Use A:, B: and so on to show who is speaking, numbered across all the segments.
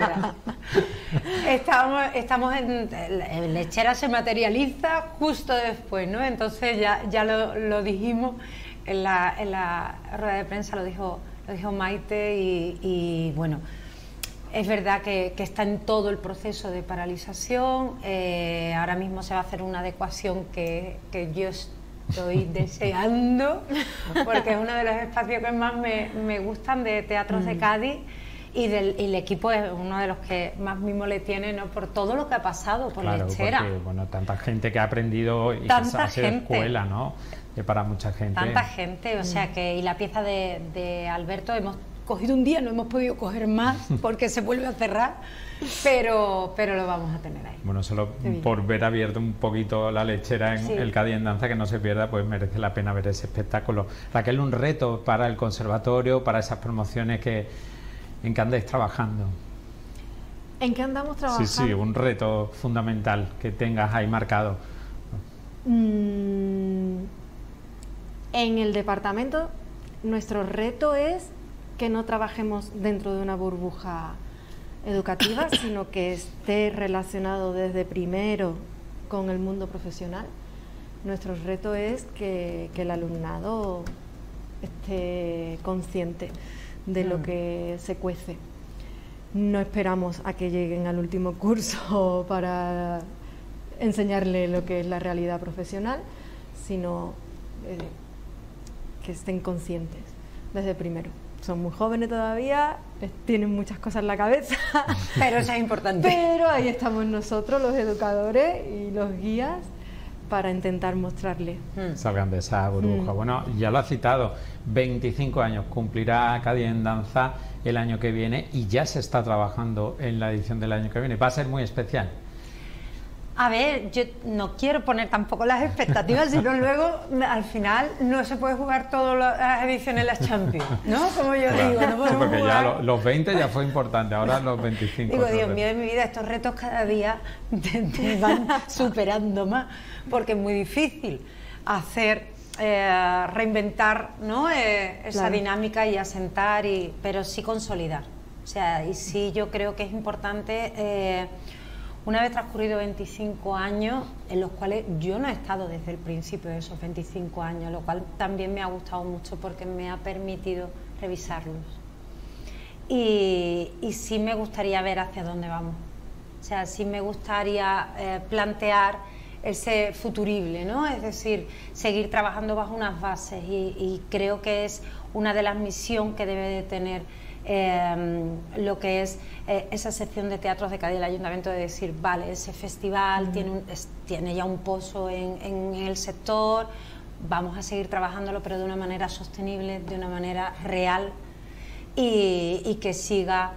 A: lechera. Estamos en lechera se materializa justo después, ¿no? Entonces ya lo dijimos en la rueda de prensa, lo dijo Maite y bueno, es verdad que está en todo el proceso de paralización. Ahora mismo se va a hacer una adecuación que yo estoy deseando, porque es uno de los espacios que más me gustan de Teatros de Cádiz, y el equipo es uno de los que más mimo le tiene, ¿no? Por todo lo que ha pasado por lechera.
B: Porque, bueno, tanta gente que ha aprendido y
A: tanta
B: que ha sido
A: gente,
B: escuela, ¿no? Que para mucha gente.
A: Tanta gente, o sea que, y la pieza de Alberto hemos cogido un día, no hemos podido coger más porque se vuelve a cerrar, pero lo vamos a tener ahí.
B: Bueno, solo por ver abierto un poquito la lechera en el Cádiz en Danza, que no se pierda, pues merece la pena ver ese espectáculo. Raquel, un reto para el conservatorio, para esas promociones en que andáis trabajando.
C: ¿En qué andamos trabajando?
B: Sí, un reto fundamental que tengas ahí marcado.
C: En el departamento, nuestro reto es que no trabajemos dentro de una burbuja educativa, sino que esté relacionado desde primero con el mundo profesional. Nuestro reto es que el alumnado esté consciente de lo que se cuece. No esperamos a que lleguen al último curso para enseñarle lo que es la realidad profesional, sino que estén conscientes desde primero. Son muy jóvenes todavía, tienen muchas cosas en la cabeza,
A: pero eso es importante.
C: Pero ahí estamos nosotros, los educadores y los guías, para intentar mostrarles.
B: Salgan de esa burbuja. Bueno, ya lo ha citado, 25 años cumplirá Cádiz en Danza el año que viene, y ya se está trabajando en la edición del año que viene. Va a ser muy especial.
A: A ver, yo no quiero poner tampoco las expectativas, sino luego al final no se puede jugar todas las ediciones de las Champions, ¿no? Como yo digo, no podemos
B: porque
A: jugar.
B: Ya los 20 ya fue importante, ahora los 25.
A: Digo, Dios mío de mi vida, estos retos cada día te van superando más, porque es muy difícil reinventar, ¿no? Esa dinámica y asentar, pero sí consolidar. O sea, y sí yo creo que es importante. Una vez transcurrido 25 años, en los cuales yo no he estado desde el principio de esos 25 años, lo cual también me ha gustado mucho porque me ha permitido revisarlos. Y sí me gustaría ver hacia dónde vamos. O sea, sí me gustaría plantear ese futurible, ¿no? Es decir, seguir trabajando bajo unas bases, y creo que es una de las misiones que debe de tener lo que es esa sección de Teatros de Cádiz del Ayuntamiento, de decir, vale, ese festival tiene ya un pozo en el sector, vamos a seguir trabajándolo, pero de una manera sostenible, de una manera real, y que siga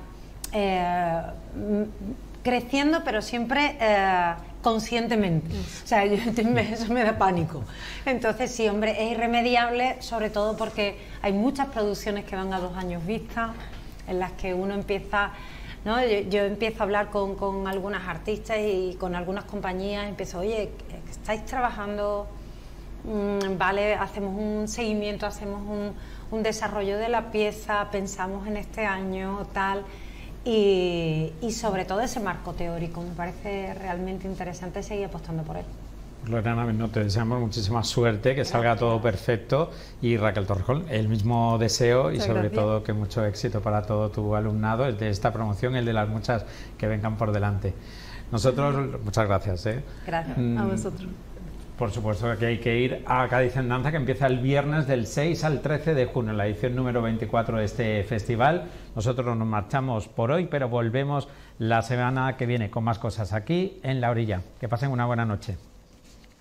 A: creciendo, pero siempre conscientemente. O sea, eso me da pánico. Entonces sí, hombre, es irremediable, sobre todo porque hay muchas producciones que van a 2 años vista, en las que uno empieza, ¿no? Yo empiezo a hablar con algunas artistas y con algunas compañías, empiezo, oye, ¿estáis trabajando? Vale, hacemos un seguimiento, hacemos un desarrollo de la pieza, pensamos en este año, tal. Y sobre todo ese marco teórico, me parece realmente interesante seguir apostando por él.
B: Lorena, no, te deseamos muchísima suerte, que salga todo perfecto, y Raquel Torrejón, el mismo deseo, y sobre todo que mucho éxito para todo tu alumnado, el de esta promoción, el de las muchas que vengan por delante. Nosotros, muchas gracias.
A: Gracias
C: a vosotros.
B: Por supuesto que hay que ir a Cádiz en Danza, que empieza el viernes del 6 al 13 de junio, la edición número 24 de este festival. Nosotros nos marchamos por hoy, pero volvemos la semana que viene con más cosas aquí en La Orilla. Que pasen una buena noche.